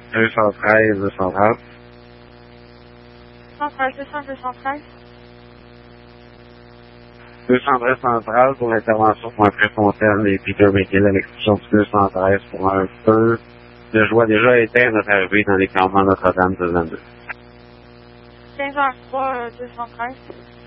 213, 230. 113, 213. 213, 113 pour l'intervention pour un Préfontaine et Peter McGill à l'exception du 213 pour un feu de joie déjà éteint à notre arrivée dans les campements Notre-Dame de 22. 15h03, 213.